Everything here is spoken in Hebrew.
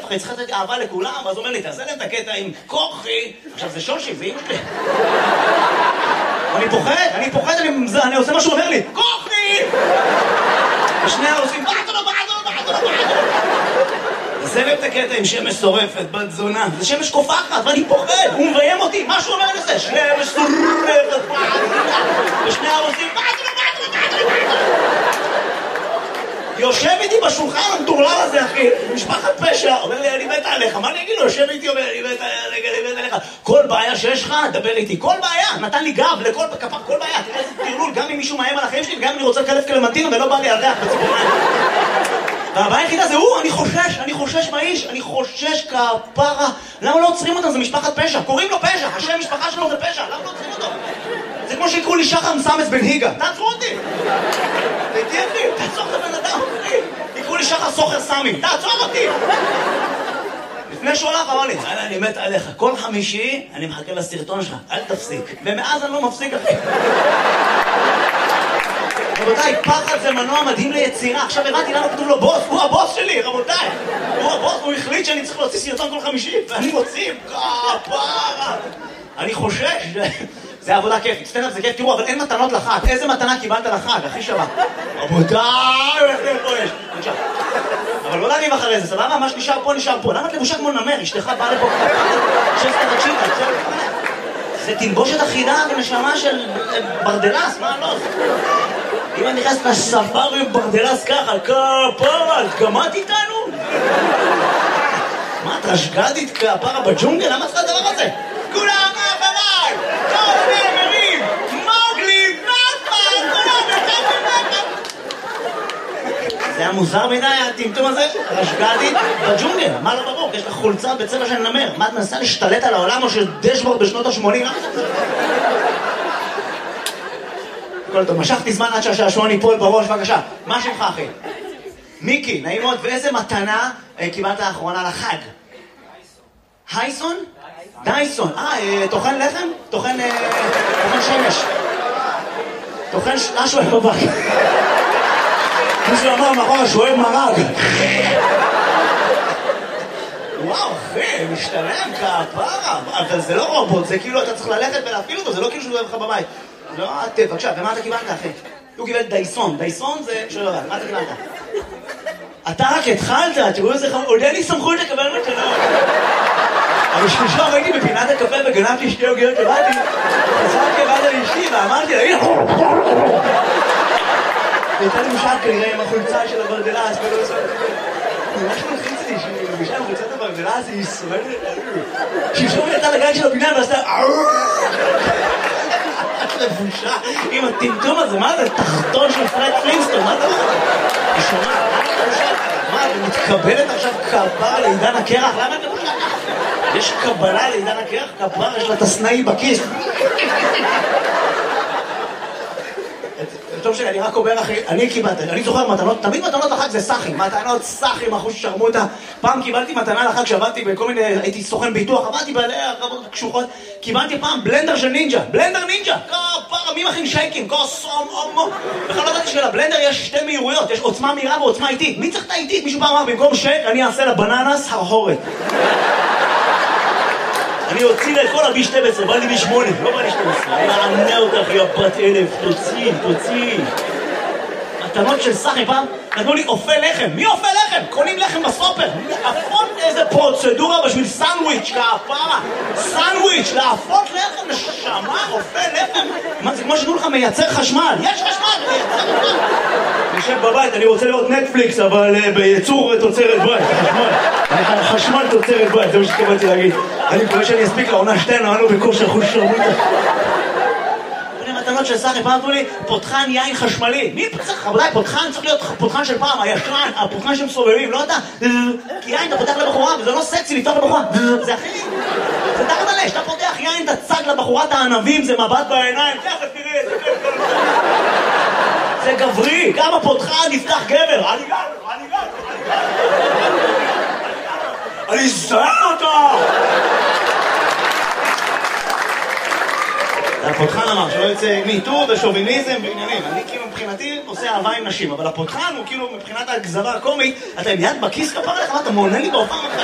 לך, היא צריכה לתת אהבה לכולם, ואז הוא אומר לי, תעשה להם את הקטע עם כוחי. עכשיו זה שושי, זה אמא שלי. אני פוחד, אני עושה מה שהוא אומר לי, כוחי! ושנייה עושים, בעדו. תעשה להם את הקטע עם שמש שורפת, בת זונה. זה שמש קופחת, ואני פוחד, הוא מביים אותי. מה שהוא אומר לזה? שמש שורפת, ושנייה עושים, בעדו. יושב איתי בשולחן המטורלל הזה, אחי, משפחת פשע, אומר לי, אני מת עליך, מה אני אגיד לו? יושב איתי, אומר, אני מת עליך, כל בעיה שיש לך, דבר איתי, כל בעיה, נתן לי גב לכל כפר, כל בעיה, תראה איזה תרלול, גם אם מישהו מאיים על החיים שלי, וגם אם אני רוצה לקלף קלמנטינה ולא בא לי על ריח בציפורניים. והבעיה היחידה זה הוא, אני חושש מהאיש, אני חושש כפרה, למה לא עוצרים אותם? זה משפחת פשע, קוראים לו פשע, השם משפחה שלו זה פשע, למה לא עוצרים אותו? זה כמו שיקראו לי שחר מסמס בן היגה, תעצרו אותי! תעצור את הבן אדם, יקראו לי שחר סוחר סמי, תעצור אותי! לפני שהוא הלך אמר לי, אני מת עליך, כל חמישי אני מחכה לסרטון שלך, אל תפסיק. ומאז אני לא מפסיק, אחי. רבותיי, פחד זה מנוע מדהים ליצירה. עכשיו הבנתי למה כתוב לו בוס, הוא הבוס שלי, רבותיי. הוא הבוס, הוא החליט שאני צריך להוציא סרטון כל חמישי, ואני מוציא, כפרה. אני חושש, זה עבודה כיפית, סטנדאפ זה כיף, תראו, אבל אין מתנות לחג. איזה מתנה קיבלת לחג, הכי שווה? רבותיי, איך זה פה יש? בבקשה. אבל לא להריב אחרי זה, סבבה? מה שנשאר פה, נשאר פה. למה את לבושה כמו נמר? אשתך באה לפה שסת תקשיבה, זה תלבושת אחידה ונשמה של ברדלס, מה לא? אם אני נכנס לספארי עם ברדלס ככה, כפרה, גמרת איתנו? מה, את רשגדית כפרה בג'ונגל? למה צריכה הדבר הזה? כולם אחריי! כל נאמרים! מוגלי! נאפה! כולם נאפה! זה היה מוזר מדי, הטמטום הזה? רשגדית בג'ונגל, מה לא ברור? יש לך חולצה בצבע של נמר. מה, את מנסה להשתלט על העולם או של דשבורד בשנות ה-80? כל טוב, משכתי זמן עד שהשעשועון ייפול בראש, בבקשה. מה שמך, אחי? מיקי, נעים מאוד. ואיזה מתנה קיבלת לאחרונה לחג? הייסון? דייסון. טוחן לחם? טוחן שמש. טוחן משהו בבק. מישהו אמר מאחורה שהוא אוהב מרג. וואו, אחי, משתלם כפרה. אבל זה לא רובוט, זה כאילו אתה צריך ללכת ולהפעיל אותו, זה לא כאילו שהוא אוהב לך בבית. לא, בבקשה, ומה אתה קיבלת, אחי? הוא קיבל דייסון. דייסון זה... שלא יודע, מה אתה קיבלת? אתה רק התחלת, תראו איזה עוד אין לי סמכות לקבל מתנות. אבל שלשום הייתי בפינת הקפה וגנבתי שתי עוגיות לבדי, חזרתי לבד על אשתי ואמרתי לה, הנה! והייתה לי משל כנראה עם החולצה של הברדלס ולא עושה... ממש מלחיץ לי שהיא מבישה עם חולצת הברדלס, היא סובלת את שלשום הייתה לגן של הבניין ועשתה... לבושה עם הטמטום הזה, מה זה? תחתון של פרד פלינסטון, מה אתה אומר? היא שומעת, מה, היא מתקבלת עכשיו כפרה לעידן הקרח? למה את לבושה ככה? יש קבלה לעידן הקרח, כפרה, יש לה תסנאי בכיס. טוב שלי, אני רק אומר אחי, אני קיבלתי, אני זוכר מתנות, תמיד מתנות לחג זה סחים, מתנות סחים, אחוז ששרמוטה. פעם קיבלתי מתנה לחג שעבדתי בכל מיני, הייתי סוכן ביטוח, עבדתי בעלי הרבות קשוחות, קיבלתי פעם בלנדר של נינג'ה, בלנדר נינג'ה, כפרה, מי מכין שייקים, כוסום, אומו. בכלל לא ידעתי שלבלנדר יש שתי מהירויות, יש עוצמה מהירה ועוצמה איטית. מי צריך את האיטית? מישהו פעם אמר, במקום שייק, אני אעשה לבננס הרהורת. אני הוציא לה את כל ה-B12, בא לי B8, לא בא לי 12. אני מענה אותך, יא בת אלף, תוציא. מתנות של סחי פעם, נתנו לי אופה לחם. מי אופה לחם? קונים לחם בסופר. להפות איזה פרוצדורה בשביל סנדוויץ' כפרה. סנדוויץ', להפות לחם, נשמה, אופה לחם. מה, זה כמו שתנו לך מייצר חשמל. יש חשמל, מייצר חשמל. אני יושב בבית, אני רוצה לראות נטפליקס, אבל בייצור תוצרת בית, חשמל תוצרת בית, זה מה שתקבלתי להגיד. אני מקווה שאני אספיק לעונה שתינו, אנו בכושר חוש שרמוטה. מתנות של סחי, פעם אמרו לי, פותחן יין חשמלי. מי צריך? רבותיי, פותחן צריך להיות פותחן של פעם, הישן, הפותחן שמסובבים, לא אתה. כי יין אתה פותח לבחורה, וזה לא סקסי לפתוח לבחורה. זה הכי... זה תחת עלי, שאתה פותח יין, אתה צג לבחורת הענבים, זה מבט בעיניים. ככה תראה, זה כיף. זה גברי, כמה פותחן יפתח גבר. אני אזהר אותו! הפותחן אמר שלא יוצא מיטור ושוביניזם ועניינים. אני כאילו מבחינתי עושה אהבה עם נשים, אבל הפותחן הוא כאילו מבחינת הגזרה הקומית, אתה עם יד בכיס כפרה לך, מה אתה מעונה לי בהופעה?